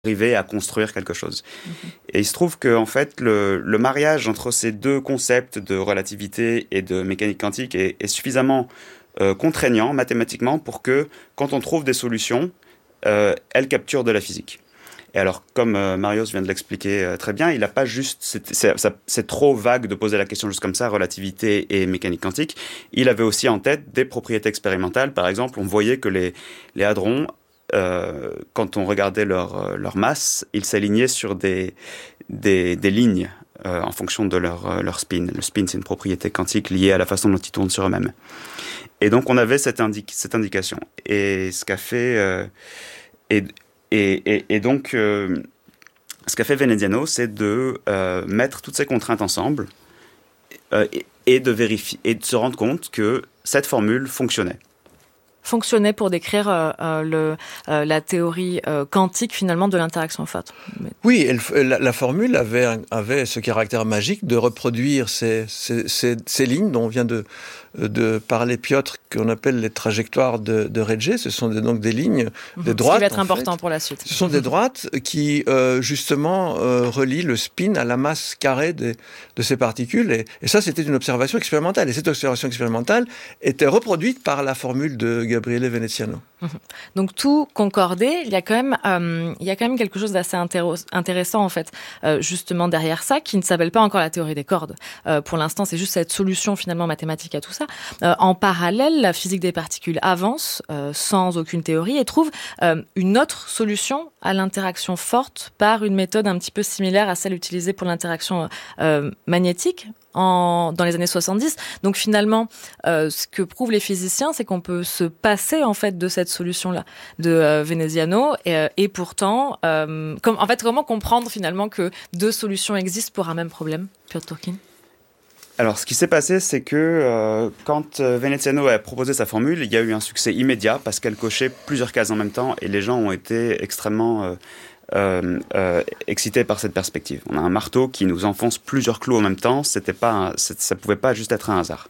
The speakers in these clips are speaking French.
arriver à construire quelque chose. Et il se trouve que en fait, le mariage entre ces deux concepts de relativité et de mécanique quantique est suffisamment contraignant mathématiquement pour que, quand on trouve des solutions, elles capturent de la physique. Et alors, comme Marios vient de l'expliquer très bien, il n'a pas juste... C'est trop vague de poser la question juste comme ça, relativité et mécanique quantique. Il avait aussi en tête des propriétés expérimentales. Par exemple, on voyait que les hadrons, quand on regardait leur masse, ils s'alignaient sur des lignes en fonction de leur spin. Le spin, c'est une propriété quantique liée à la façon dont ils tournent sur eux-mêmes. Et donc, on avait cette indication. Et ce qu'a fait... donc, ce qu'a fait Veneziano, c'est de mettre toutes ces contraintes ensemble et de vérifier et de se rendre compte que cette formule fonctionnait. Fonctionnait pour décrire la théorie quantique finalement de l'interaction forte. Oui, la formule avait ce caractère magique de reproduire ces lignes dont on vient de parler Piotr, qu'on appelle les trajectoires de Regge. Ce sont donc des lignes, des droites. Ce qui va être important pour la suite. Ce sont des droites qui, justement, relient le spin à la masse carrée de ces particules. Et ça, c'était une observation expérimentale. Et cette observation expérimentale était reproduite par la formule de Gabriele Veneziano. Donc tout concordé, il y a quand même quelque chose d'assez intéressant en fait, justement derrière ça, qui ne s'appelle pas encore la théorie des cordes. Pour l'instant, c'est juste cette solution finalement mathématique à tout ça. En parallèle, la physique des particules avance sans aucune théorie et trouve une autre solution à l'interaction forte par une méthode un petit peu similaire à celle utilisée pour l'interaction magnétique dans les années 70. Donc finalement, ce que prouvent les physiciens, c'est qu'on peut se passer en fait de cette solution-là de Veneziano et pourtant, comment comprendre finalement que deux solutions existent pour un même problème, Piotr Turkin? Alors, ce qui s'est passé, c'est que quand Veneziano a proposé sa formule, il y a eu un succès immédiat parce qu'elle cochait plusieurs cases en même temps et les gens ont été extrêmement excités par cette perspective. On a un marteau qui nous enfonce plusieurs clous en même temps, ça pouvait pas juste être un hasard.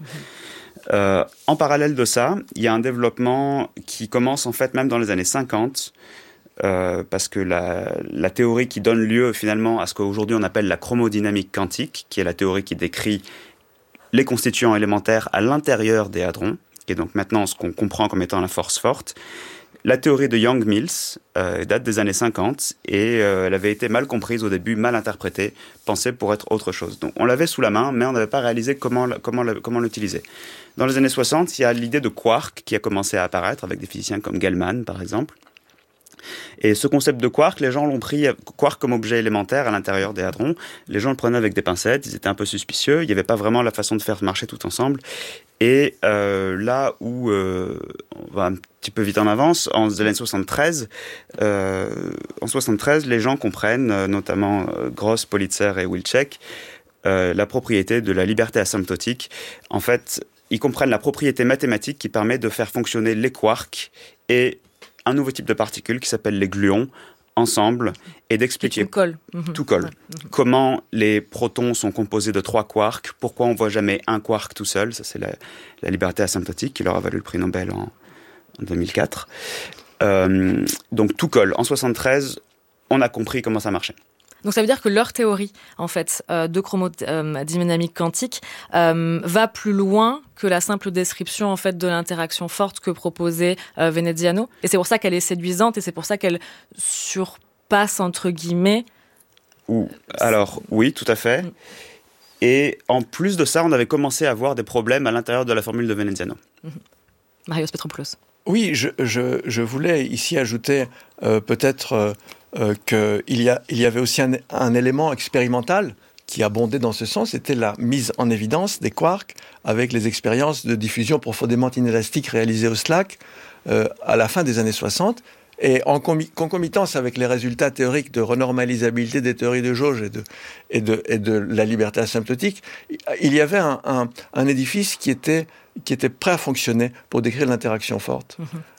En parallèle de ça, il y a un développement qui commence en fait même dans les années 50, parce que la théorie qui donne lieu finalement à ce qu'aujourd'hui on appelle la chromodynamique quantique, qui est la théorie qui décrit les constituants élémentaires à l'intérieur des hadrons, qui est donc maintenant ce qu'on comprend comme étant la force forte. La théorie de Yang-Mills date des années 50 et elle avait été mal comprise au début, mal interprétée, pensée pour être autre chose. Donc on l'avait sous la main, mais on n'avait pas réalisé comment l'utiliser. Dans les années 60, il y a l'idée de quark qui a commencé à apparaître avec des physiciens comme Gell-Mann, par exemple. Et ce concept de quark, les gens l'ont pris, quark comme objet élémentaire à l'intérieur des hadrons. Les gens le prenaient avec des pincettes, ils étaient un peu suspicieux, il n'y avait pas vraiment la façon de faire marcher tout ensemble. Et là où on va un petit peu vite en avance, en années 73, les gens comprennent, notamment Gross, Politzer et Wilczek, la propriété de la liberté asymptotique. En fait, ils comprennent la propriété mathématique qui permet de faire fonctionner les quarks et un nouveau type de particules qui s'appelle les gluons ensemble et d'expliquer tout colle. Comment les protons sont composés de 3 quarks, pourquoi on voit jamais un quark tout seul, ça c'est la liberté asymptotique qui leur a valu le prix Nobel en 2004. Donc tout colle. En 73, on a compris comment ça marchait. Donc ça veut dire que leur théorie, en fait, de chromodynamique quantique va plus loin que la simple description en fait de l'interaction forte que proposait Veneziano. Et c'est pour ça qu'elle est séduisante et c'est pour ça qu'elle surpasse entre guillemets. Alors oui, tout à fait. Et en plus de ça, on avait commencé à avoir des problèmes à l'intérieur de la formule de Veneziano. Marios Petropoulos. Oui, je voulais ici ajouter peut-être qu'il y avait aussi un élément expérimental qui abondait dans ce sens, c'était la mise en évidence des quarks avec les expériences de diffusion profondément inélastique réalisées au SLAC à la fin des années 60. Et en concomitance avec les résultats théoriques de renormalisabilité des théories de jauge et de la liberté asymptotique, il y avait un édifice qui était prêt à fonctionner pour décrire l'interaction forte.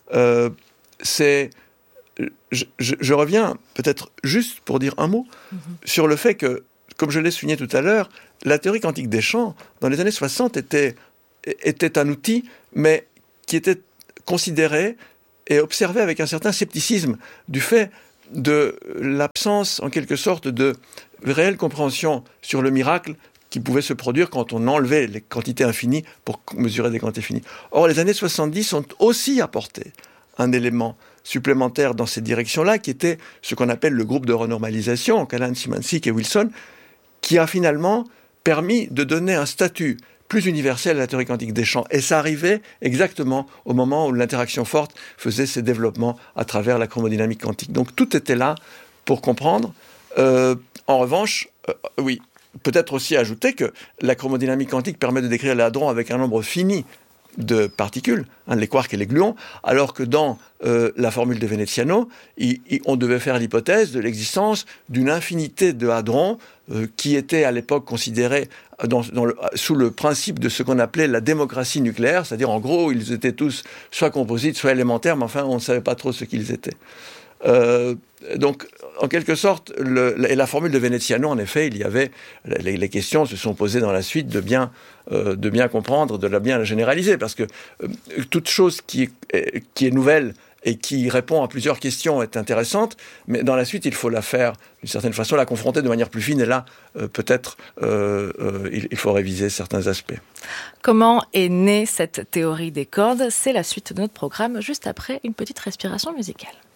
Je reviens peut-être juste pour dire un mot sur le fait que, comme je l'ai souligné tout à l'heure, la théorie quantique des champs, dans les années 60, était un outil, mais qui était considéré et observé avec un certain scepticisme du fait de l'absence, en quelque sorte, de réelle compréhension sur le miracle qui pouvait se produire quand on enlevait les quantités infinies pour mesurer des quantités finies. Or, les années 70 ont aussi apporté un élément supplémentaire dans cette direction-là, qui était ce qu'on appelle le groupe de renormalisation, Callan, Szymanczyk et Wilson, qui a finalement permis de donner un statut plus universel à la théorie quantique des champs. Et ça arrivait exactement au moment où l'interaction forte faisait ses développements à travers la chromodynamique quantique. Donc tout était là pour comprendre. En revanche, oui, peut-être aussi ajouter que la chromodynamique quantique permet de décrire les hadrons avec un nombre fini de particules, les quarks et les gluons, alors que dans la formule de Veneziano, on devait faire l'hypothèse de l'existence d'une infinité de hadrons qui étaient à l'époque considérés sous le principe de ce qu'on appelait la démocratie nucléaire, c'est-à-dire en gros, ils étaient tous soit composites, soit élémentaires, mais enfin, on ne savait pas trop ce qu'ils étaient. Donc, en quelque sorte, et la formule de Veneziano, en effet, il y avait les questions se sont posées dans la suite de bien comprendre, de bien la généraliser, parce que toute chose qui est nouvelle et qui répond à plusieurs questions est intéressante, mais dans la suite, il faut la faire, d'une certaine façon, la confronter de manière plus fine, et là, peut-être, il faut réviser certains aspects. Comment est née cette théorie des cordes ? C'est la suite de notre programme, juste après une petite respiration musicale.